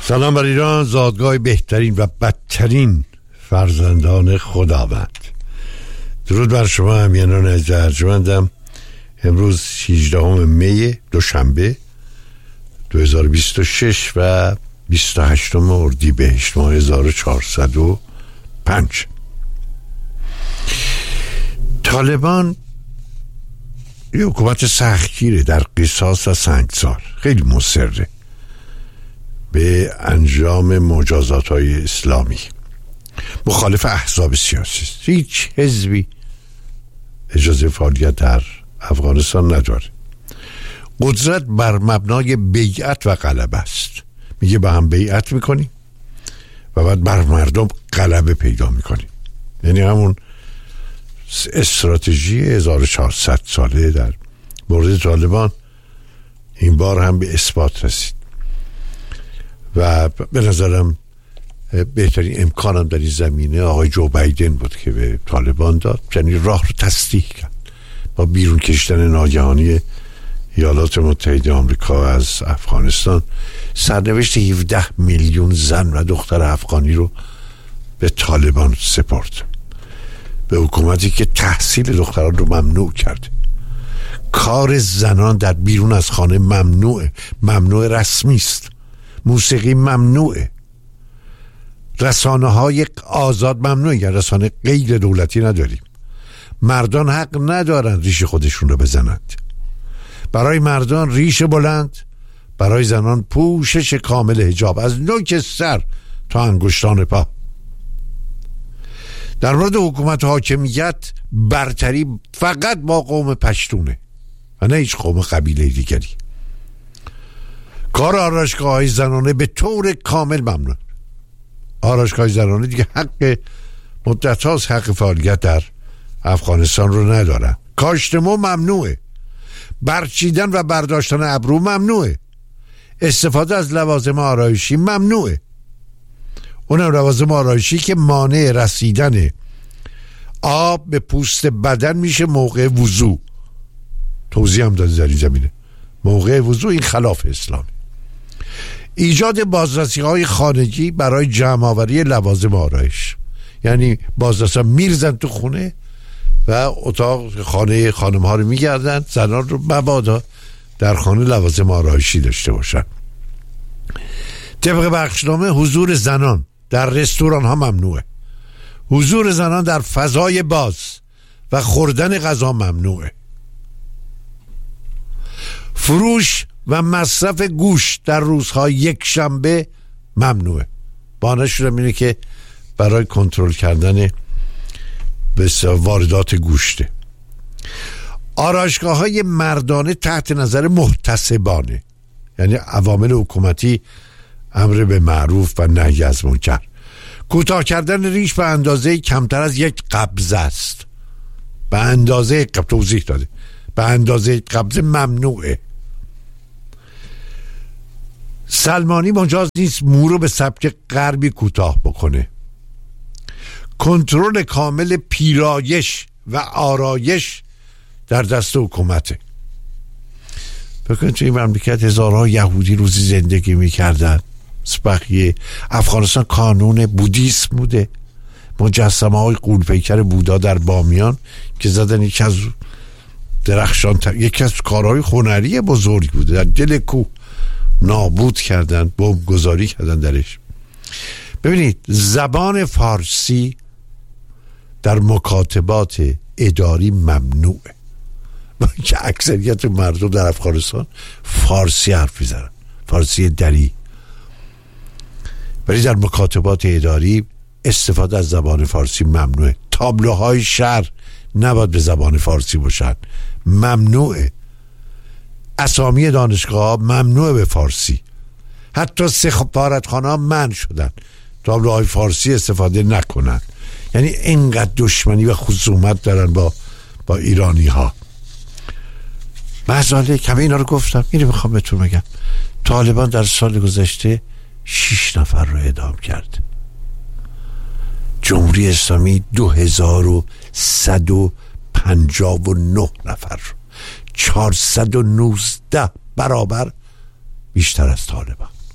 سلام بر ایران، زادگاه بهترین و بدترین فرزندان خداوند. درود بر شما همینان از ارجمندم. امروز 18 می دوشنبه 2026 و 28 اردیبهشت ماه 1405. طالبان یه حکومت سختگیره در قصاص و سنگسار، خیلی مصره به انجام مجازات‌های اسلامی. مخالف احزاب سیاسی است. هیچ حزبی اجازه فعالیت در افغانستان نداره. قدرت بر مبنای بیعت و غلبه است. میگه با هم بیعت میکنیم و بعد بر مردم غلبه پیدا میکنیم. یعنی همون استراتژی 1400 ساله در مورد طالبان این بار هم به اثبات رسید و به نظرم بهترین امکانم در این زمینه آقای جو بایدن بود که به طالبان داد، یعنی راه رو تصدیق کرد با بیرون کشیدن ناگهانی ایالات متحده آمریکا از افغانستان. سرنوشت 17 میلیون زن و دختر افغانی رو به طالبان سپرد، به حکومتی که تحصیل دختران رو ممنوع کرد. کار زنان در بیرون از خانه ممنوع رسمی است. موسیقی ممنوعه. رسانه های آزاد ممنوعه، یعنی رسانه غیر دولتی نداریم. مردان حق ندارن ریش خودشون رو بزنند. برای مردان ریش بلند، برای زنان پوشش کامل حجاب از نوک سر تا انگشتان پا. در مورد حکومت حاکمیت برتری فقط با قوم پشتونه و نه هیچ قوم قبیله دیگری. کار آرایشگاه‌های زنانه به طور کامل ممنوع. آرایشگاه زنانه دیگه حق مدت هاست حق فعالیت در افغانستان رو ندارن. کاشتمو ممنوعه. برچیدن و برداشتن ابرو ممنوعه. استفاده از لوازم آرایشی ممنوعه. اونم لوازم آرایشی که مانع رسیدن آب به پوست بدن میشه موقع وضو. توضیح هم داده در این زمینه. موقع وضو این خلاف اسلامی. ایجاد بازرسی‌های خانگی برای جمع‌آوری لوازم آرایش، یعنی بازرسا میرزن تو خونه و اتاق خانه خانم‌ها رو میگردن، زنان رو مبادا در خانه لوازم آرایشی داشته باشن. طبق بخشنامه حضور زنان در رستوران ها ممنوعه. حضور زنان در فضای باز و خوردن غذا ممنوعه. فروش و مصرف گوشت در روزهای یک شنبه ممنوعه. بهانه‌شون اینه که برای کنترل کردن واردات گوشته. آرایشگاه‌های مردانه تحت نظر محتسبانه، یعنی عوامل حکومتی امر به معروف و نهی از منکر. کوتاه کردن ریش به اندازه کمتر از یک قبضه است. به اندازه توضیح داده، به اندازه قبضه ممنوعه. سلمانی مجاز نیست مو رو به سبک غربی کوتاه بکنه. کنترل کامل پیرایش و آرایش در دست حکومته. بکنید توی این مملکت هزارها یهودی روزی زندگی میکردن. بقیه افغانستان کانون بودیسم بوده. مجسمه های غول‌پیکر بودا در بامیان که زدن یکی از درخشان یکی از کارهای هنری بزرگ بوده، در دل کوه نابود کردن، بمبگذاری کردن درش. ببینید زبان فارسی در مکاتبات اداری ممنوعه، که اکثریت مردم در افغانستان فارسی حرف میزنن، فارسی دری. ولی در مکاتبات اداری استفاده از زبان فارسی ممنوعه. تابلوهای شهر نباید به زبان فارسی باشن، ممنوعه. اسامی دانشگاه ممنوعه به فارسی. حتی سفارتخانه ها منع شدن تابلوهای فارسی استفاده نکنن. یعنی اینقدر دشمنی و خصومت دارن با ایرانی ها. مزاله کمه اینا رو گفتم. اینو میخوام بهتون بگم. طالبان در سال گذشته 6 نفر رو اعدام کرد. جمهوری اسلامی 2159 نفر رو، 419 برابر بیشتر از طالبان.